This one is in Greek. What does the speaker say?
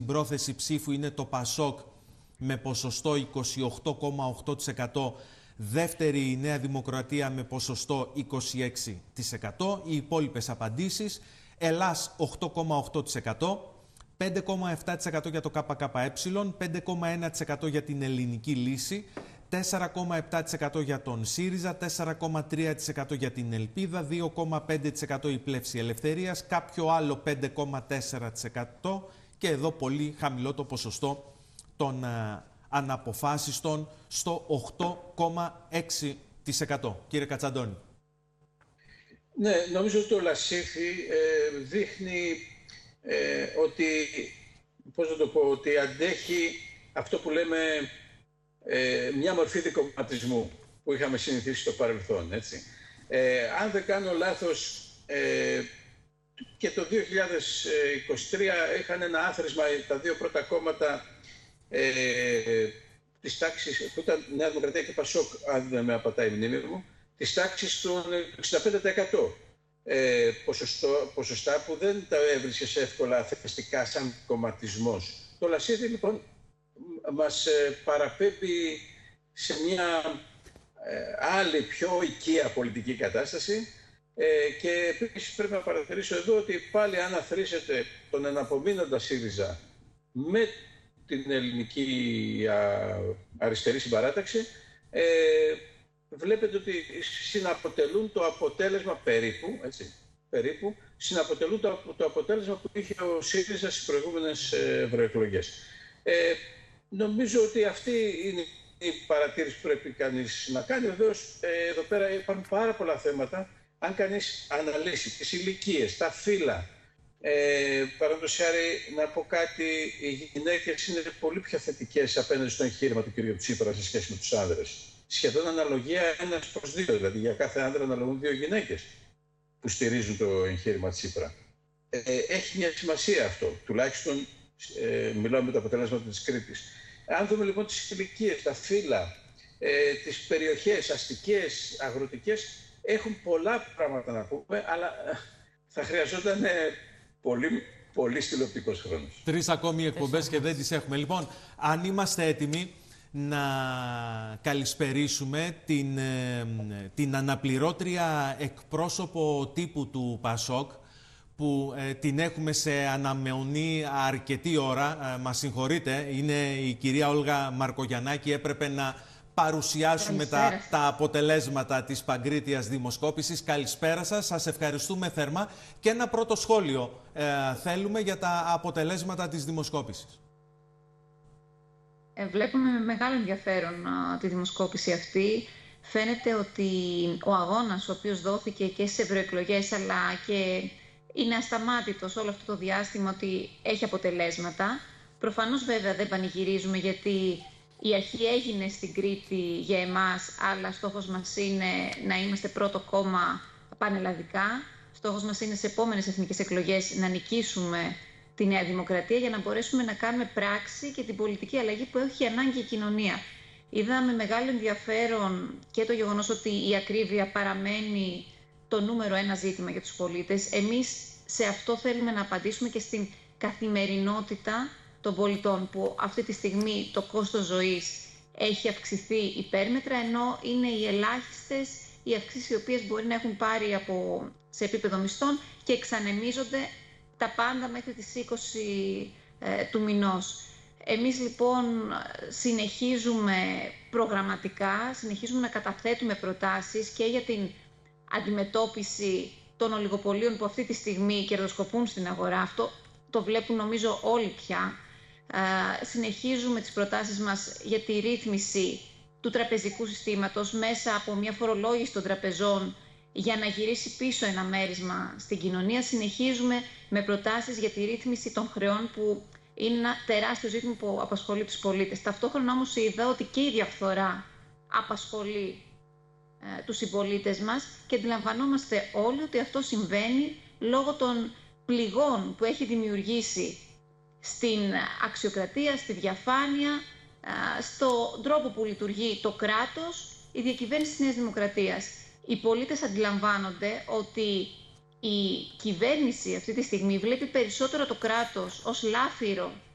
πρόθεση ψήφου είναι το ΠΑΣΟΚ με ποσοστό 28,8%, δεύτερη η Νέα Δημοκρατία με ποσοστό 26%. Οι υπόλοιπες απαντήσεις: Ελλάς 8,8%, 5,7% για το ΚΚΕ, 5,1% για την Ελληνική Λύση, 4,7% για τον ΣΥΡΙΖΑ, 4,3% για την Ελπίδα, 2,5% η Πλεύση Ελευθερίας, κάποιο άλλο 5,4% και εδώ πολύ χαμηλό το ποσοστό των αναποφάσιστων στο 8,6%. Κύριε Κατσαντώνη. Ναι, νομίζω ότι το Λασίθι δείχνει ότι, πώς να το πω, ότι αντέχει αυτό που λέμε μια μορφή δικομματισμού που είχαμε συνηθίσει στο παρελθόν, έτσι. Αν δεν κάνω λάθος, και το 2023 είχαν ένα άθροισμα τα δύο πρώτα κόμματα της τάξης, που ήταν Νέα Δημοκρατία και ΠΑΣΟΚ, αν δεν με απατάει η μνήμη μου, της τάξης των 65%. Ποσοστά που δεν τα έβρισκες εύκολα θετικά σαν κομματισμός. Το Λασίθι λοιπόν μας παραπέμπει σε μια άλλη πιο οικία πολιτική κατάσταση και επίσης πρέπει να παρατηρήσω εδώ ότι πάλι αν αθροίσετε τον εναπομείνοντα ΣΥΡΙΖΑ με την ελληνική αριστερή συμπαράταξη, βλέπετε ότι συναποτελούν το αποτέλεσμα περίπου συναποτελούν το αποτέλεσμα που είχε ο ΣΥΡΙΖΑ στις προηγούμενες ευρωεκλογές. Νομίζω ότι αυτή είναι η παρατήρηση που πρέπει κανείς να κάνει. Βεβαίως, εδώ πέρα υπάρχουν πάρα πολλά θέματα. Αν κανείς αναλύσει τις ηλικίες, τα φύλα, παραδείγματος χάρη να πω κάτι, οι γυναίκες είναι πολύ πιο θετικές απέναντι στο εγχείρημα του κ. Τσίπρα σε σχέση με τους άνδρες. Σχεδόν αναλογία 1/2, δηλαδή για κάθε άνδρα αναλογούν 2 γυναίκες που στηρίζουν το εγχείρημα Τσίπρα. Έχει μια σημασία αυτό, τουλάχιστον μιλάω με το αποτελέσμα της Κρήτης. Αν δούμε λοιπόν τις ηλικίες, τα φύλα, τις περιοχές αστικές, αγροτικές, έχουν πολλά πράγματα να πούμε, αλλά θα χρειαζόταν πολύ τηλεοπτικός χρόνος. 3 ακόμη εκπομπές και δεν τις έχουμε. Λοιπόν, αν είμαστε έτοιμοι να καλησπερίσουμε την αναπληρώτρια εκπρόσωπο τύπου του ΠΑΣΟΚ, που την έχουμε σε αναμονή αρκετή ώρα. Μας συγχωρείτε, είναι η κυρία Όλγα Μαρκογιαννάκη. Έπρεπε να παρουσιάσουμε τα αποτελέσματα της Παγκρίτιας δημοσκόπησης. Καλησπέρα σας, σας ευχαριστούμε θερμά. Και ένα πρώτο σχόλιο θέλουμε για τα αποτελέσματα της δημοσκόπησης. Βλέπουμε με μεγάλο ενδιαφέρον τη δημοσκόπηση αυτή. Φαίνεται ότι ο αγώνας ο οποίος δόθηκε και στις ευρωεκλογές, αλλά και είναι ασταμάτητος όλο αυτό το διάστημα, ότι έχει αποτελέσματα. Προφανώς βέβαια δεν πανηγυρίζουμε, γιατί η αρχή έγινε στην Κρήτη για εμάς, αλλά στόχος μας είναι να είμαστε πρώτο κόμμα πανελλαδικά. Στόχος μας είναι σε επόμενες εθνικές εκλογές να νικήσουμε τη Νέα Δημοκρατία, για να μπορέσουμε να κάνουμε πράξη και την πολιτική αλλαγή που έχει ανάγκη η κοινωνία. Είδαμε μεγάλο ενδιαφέρον και το γεγονός ότι η ακρίβεια παραμένει το νούμερο 1 ζήτημα για τους πολίτες. Εμείς σε αυτό θέλουμε να απαντήσουμε και στην καθημερινότητα των πολιτών, που αυτή τη στιγμή το κόστος ζωής έχει αυξηθεί υπέρμετρα, ενώ είναι οι ελάχιστες οι αυξήσεις οι οποίες μπορεί να έχουν πάρει σε επίπεδο μισθών και εξανεμίζονται τα πάντα μέχρι τις 20 του μηνός. Εμείς λοιπόν συνεχίζουμε προγραμματικά, συνεχίζουμε να καταθέτουμε προτάσεις και για την αντιμετώπιση των ολιγοπολίων που αυτή τη στιγμή κερδοσκοπούν στην αγορά. Αυτό το βλέπουν νομίζω όλοι πια. Συνεχίζουμε τις προτάσεις μας για τη ρύθμιση του τραπεζικού συστήματος μέσα από μια φορολόγηση των τραπεζών, για να γυρίσει πίσω ένα μέρισμα στην κοινωνία. Συνεχίζουμε με προτάσεις για τη ρύθμιση των χρεών, που είναι ένα τεράστιο ζήτημα που απασχολεί τους πολίτες. Ταυτόχρονα όμως είδα ότι και η διαφθορά απασχολεί τους συμπολίτες μας και αντιλαμβανόμαστε όλοι ότι αυτό συμβαίνει λόγω των πληγών που έχει δημιουργήσει στην αξιοκρατία, στη διαφάνεια, στον τρόπο που λειτουργεί το κράτος, η διακυβέρνηση της Νέας Δημοκρατίας. Οι πολίτες αντιλαμβάνονται ότι η κυβέρνηση αυτή τη στιγμή βλέπει περισσότερο το κράτος ως λάφυρο